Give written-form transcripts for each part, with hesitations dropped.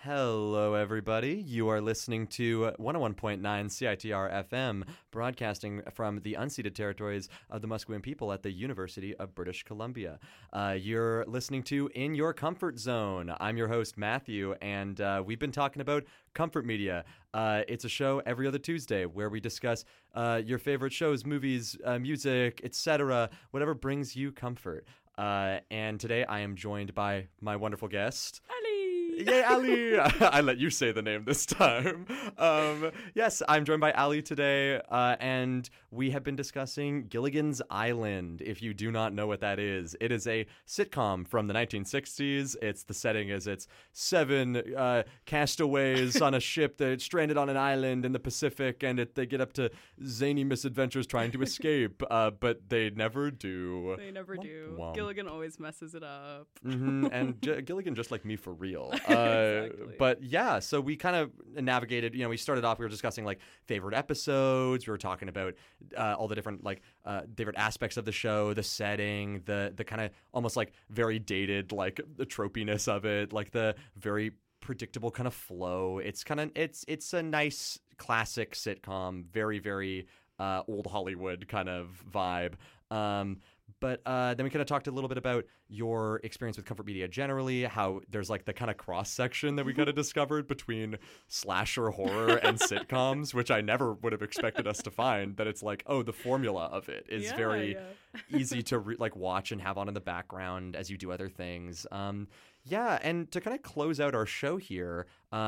Hello, everybody. You are listening to 101.9 CITR FM, broadcasting from the unceded territories of the Musqueam people at the University of British Columbia. You're listening to In Your Comfort Zone. I'm your host, Matthew, and we've been talking about comfort media. It's a show every other Tuesday where we discuss your favorite shows, movies, music, etc., whatever brings you comfort. And today I am joined by my wonderful guest, Ali. Yay, Ali! I let you say the name this time. Yes, I'm joined by Ali today, and we have been discussing Gilligan's Island. If you do not know what that is, it is a sitcom from the 1960s. The setting is it's seven castaways on a ship that's stranded on an island in the Pacific, and they get up to zany misadventures trying to escape, but they never do. They never do. Womp. Gilligan always messes it up. Mm-hmm. And Gilligan just like me for real. Exactly. But yeah, so we kind of navigated, we started off, we were discussing like favorite episodes. We were talking about all the different different aspects of the show, the setting, the kind of almost like very dated, like the tropiness of it, like the very predictable kind of flow. It's a nice classic sitcom, very, very old Hollywood kind of vibe. But then we kind of talked a little bit about your experience with comfort media generally, how there's like the kind of cross section that we kind of discovered between slasher horror and sitcoms, which I never would have expected us to find. That it's like, oh, the formula of it is very easy to watch and have on in the background as you do other things. Yeah, and to kind of close out our show here,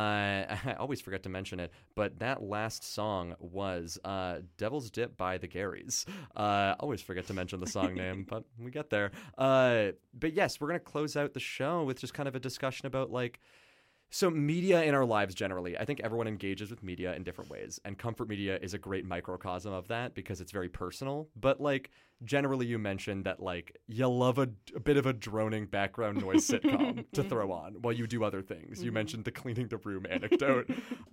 I always forget to mention it, but that last song was Devil's Dip by the Garys. Always forget to mention the song name, but we get there. But yes, we're going to close out the show with just kind of a discussion about so media in our lives generally. I think everyone engages with media in different ways, and comfort media is a great microcosm of that because it's very personal. But generally you mentioned that you love a bit of a droning background noise sitcom to throw on while you do other things. You mentioned the cleaning the room anecdote.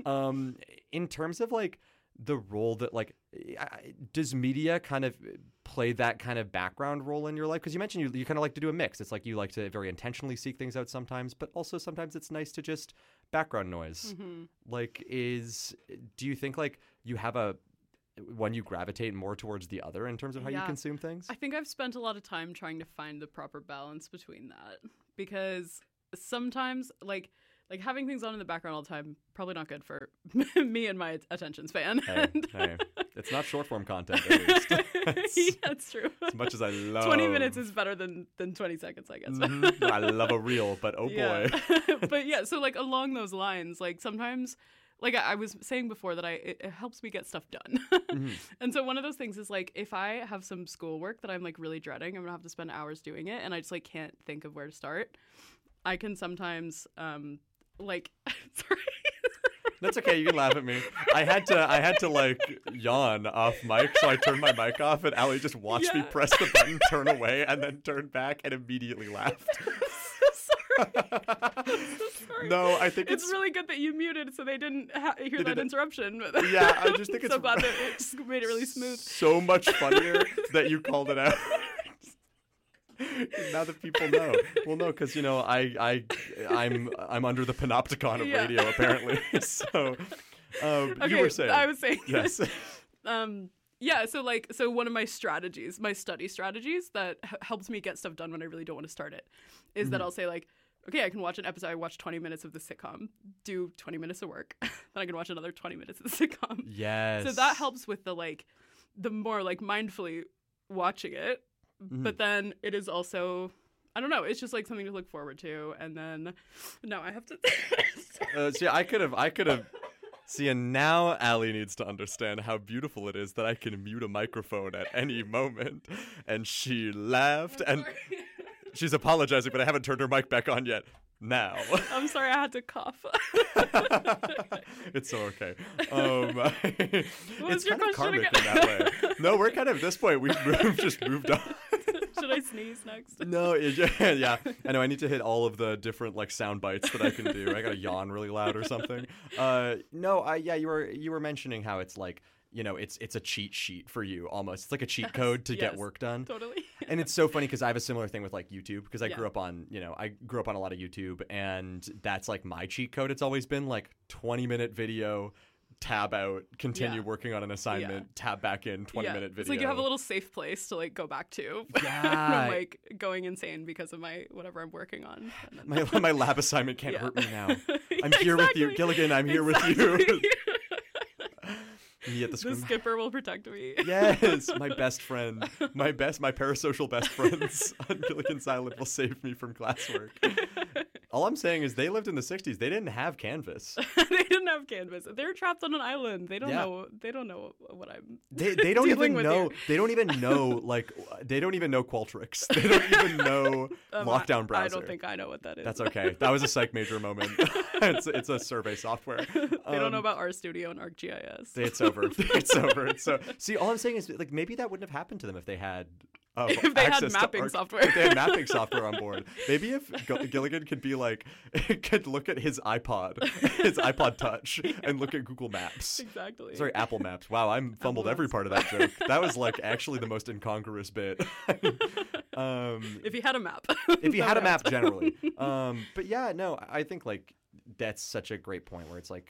In terms of the role that does media kind of play that kind of background role in your life? Because you mentioned you kind of like to do a mix. It's like you like to very intentionally seek things out sometimes, but also sometimes it's nice to just background noise. Mm-hmm. Do you think you have one you gravitate more towards the other in terms of how you consume things? I think I've spent a lot of time trying to find the proper balance between that, because sometimes having things on in the background all the time, probably not good for me and my attention span. Hey, it's not short form content, at least. Yeah, that's true. As much as I love 20 minutes is better than 20 seconds, I guess. Mm-hmm. I love a reel, but oh boy. But yeah, so along those lines, sometimes I was saying before that it helps me get stuff done. Mm-hmm. And so one of those things is if I have some schoolwork that I'm really dreading, I'm going to have to spend hours doing it, and I just can't think of where to start. I can sometimes sorry. That's okay. You can laugh at me. I had to yawn off mic, so I turned my mic off, and Ali just watched me press the button, turn away, and then turn back, and immediately laughed. I'm so sorry. No, I think it's really good that you muted so they didn't hear that interruption. Yeah, I just think it's so glad that it just made it really smooth. So much funnier that you called it out. Now that people know, well, no, because I'm under the panopticon of radio apparently. So, okay, you were saying. I was saying. Yes. Yeah. So one of my strategies, my study strategies that helps me get stuff done when I really don't want to start it, is that I'll say okay, I can watch an episode. I watch 20 minutes of the sitcom, do 20 minutes of work, then I can watch another 20 minutes of the sitcom. Yes. So that helps with the more mindfully watching it. Mm-hmm. But then it is also, I don't know, it's just something to look forward to. And then no, I have to. See, I could have. See, and now Ali needs to understand how beautiful it is that I can mute a microphone at any moment. And she laughed, and she's apologizing, but I haven't turned her mic back on yet. Now. I'm sorry, I had to cough. It's so okay. What's it's your kind of karmic again? in that way. No, we're kind of at this point. We've just moved on. Should I sneeze next? No, yeah. I know I need to hit all of the different sound bites that I can do. I gotta yawn really loud or something. You were mentioning how it's it's a cheat sheet for you almost. It's like a cheat code to get work done. Totally. And it's so funny because I have a similar thing with like YouTube because I Yeah. grew up on, I grew up on a lot of YouTube, and that's like my cheat code. It's always been like 20-minute video, tab out, continue Yeah. working on an assignment, tab back in, 20-minute video. It's like you have a little safe place to like go back to. Yeah. When I'm like going insane because of my whatever I'm working on. And then- my lab assignment can't Yeah. hurt me now. I'm Yeah, here with you, exactly. Gilligan. I'm here with you. Exactly. Me at the The scrim. skipper will protect me. Yes, my best friend, my parasocial best friends on Gilligan's Island will save me from classwork. All I'm saying is they lived in the 60s. They didn't have Canvas. They didn't have Canvas. They're trapped on an island. They don't Yeah. know. They don't know what I'm. They don't dealing even with know. here. They don't even know they don't even know Qualtrics. They don't even know Lockdown Browser. I don't think I know what that is. That's okay. That was a psych major moment. it's a survey software. They don't know about RStudio and ArcGIS. It's over. It's over. It's so. See, all I'm saying is like maybe that wouldn't have happened to them if they had. If they had access to mapping software. If they had mapping software on board. Maybe if Gilligan could be like, could look at his iPod Touch, and look at Google Maps. Exactly. Sorry, Apple Maps. Wow, I fumbled every Maps. part of that joke. That was like actually the most incongruous bit. If he had a map. If he That had a would map help. generally. But yeah, no, I think like that's such a great point where it's like,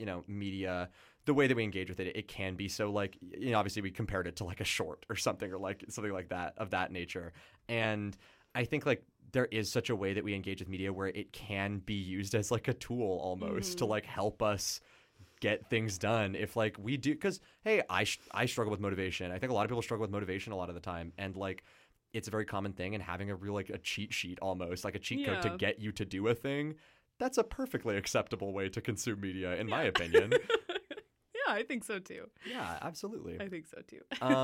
media, the way that we engage with it, it can be so like, obviously we compared it to like a short or something, or like something like that of that nature. And I think like there is such a way that we engage with media where it can be used as like a tool almost to like help us get things done. If like we do, because hey, I struggle with motivation. I think a lot of people struggle with motivation a lot of the time, and like it's a very common thing. And having a real like a cheat sheet, almost like a cheat code to Yeah. get you to do a thing, that's a perfectly acceptable way to consume media, in my opinion. Yeah, I think so too. Yeah, absolutely. I think so too.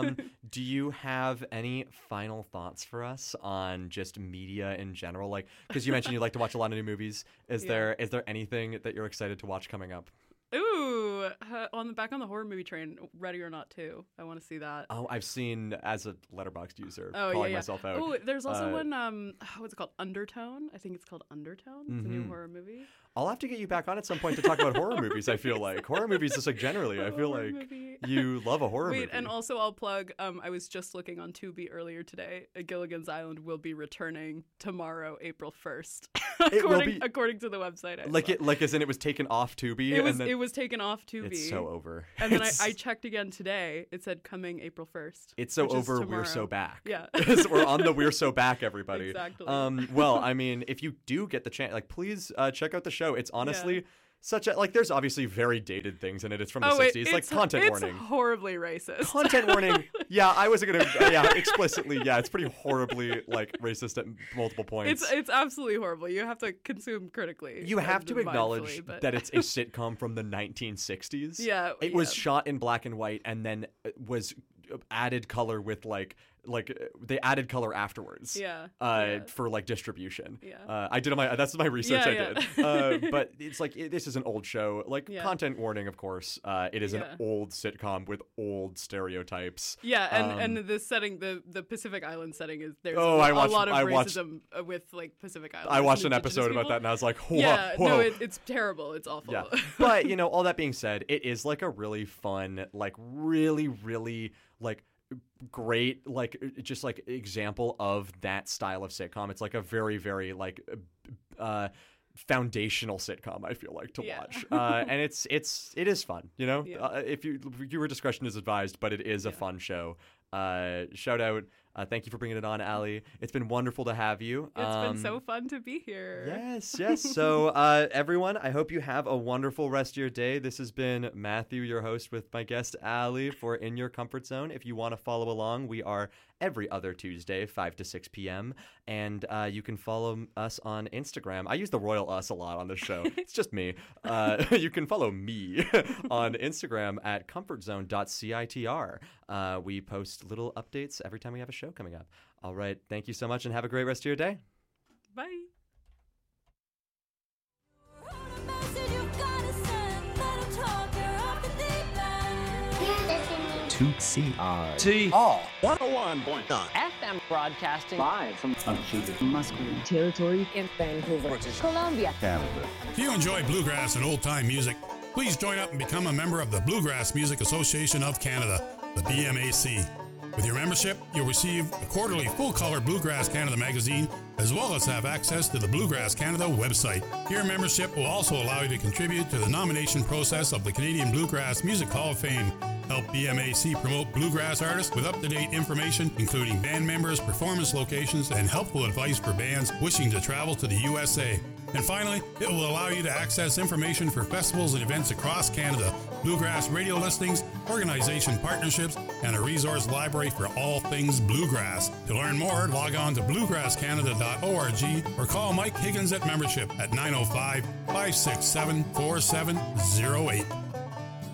Do you have any final thoughts for us on just media in general? Like, because you mentioned you like to watch a lot of new movies. Is Yeah. there anything that you're excited to watch coming up? Ooh, back on the horror movie train, Ready or Not 2. I want to see that. Oh, I've seen as a Letterboxd user Oh, calling yeah. myself out. Oh, there's also Uh, one, what's it called? Undertone? I think it's called Undertone. It's a new horror movie. I'll have to get you back on at some point to talk about horror movies. I feel like horror movies, just like generally, I feel Horror like movie. you love a horror Wait, movie. and also I'll plug, I was just looking on Tubi earlier today. Gilligan's Island will be returning tomorrow, April 1st. It will be- according to the website. I like saw. it, like as in it was taken off Tubi. and then It was taken off Tubi. it's so over. And then It's- I checked again today. It said coming April 1st. It's so which is over. We're tomorrow. so back. Yeah. So we're on the We're So Back, everybody. Exactly. Well, I mean, if you do get the chance, like, please check out the show. It's honestly such a like. There's obviously very dated things in it. It's from the 60s. Like content warning. It's horribly racist. Content warning. Yeah, I wasn't gonna. Yeah, explicitly. Yeah, it's pretty horribly like racist at multiple points. It's absolutely horrible. You have to consume critically. You have and to acknowledge mindfully, but- that it's a sitcom from the 1960s. Yeah, It was yeah. shot in black and white and then was added color with like they added color afterwards. Yeah, For like distribution. Yeah. I did that's my research Yeah, I did. But it's like this is an old show. Like Yeah. content warning, of course. It is an Yeah. old sitcom with old stereotypes. Yeah, and the setting, the Pacific Island setting is there's Oh, a lot of I watched- racism with like Pacific Island. I watched an episode about that and I was like, whoa. Yeah, whoa. no, it's terrible. It's awful. Yeah. But, all that being said, it is like a really fun, like really, really like great, like just like example of that style of sitcom. It's like a very, very like foundational sitcom, I feel like, to Yeah. watch. And it is fun, Yeah. if your discretion is advised, but it is a fun show. Shout out. Thank you for bringing it on, Allie. It's been wonderful to have you. It's been so fun to be here. Yes. So, everyone, I hope you have a wonderful rest of your day. This has been Matthew, your host, with my guest, Allie, for In Your Comfort Zone. If you want to follow along, we are every other Tuesday, 5 to 6 p.m. And you can follow us on Instagram. I use the royal us a lot on this show. It's just me. You can follow me on Instagram at comfortzone.citr. We post little updates every time we have a show coming up. All right. Thank you so much and have a great rest of your day. Bye. TCR 101.9 FM broadcasting live from Musqueam territory in Vancouver, Columbia. Canada. If you enjoy bluegrass and old-time music, please join up and become a member of the Bluegrass Music Association of Canada, the BMAC. With your membership, you'll receive a quarterly full-color Bluegrass Canada magazine, as well as have access to the Bluegrass Canada website. Your membership will also allow you to contribute to the nomination process of the Canadian Bluegrass Music Hall of Fame. Help BMAC promote bluegrass artists with up-to-date information, including band members, performance locations, and helpful advice for bands wishing to travel to the USA. And finally, it will allow you to access information for festivals and events across Canada, bluegrass radio listings, organization partnerships, and a resource library for all things bluegrass. To learn more, log on to bluegrasscanada.org or call Mike Higgins at membership at 905-567-4708.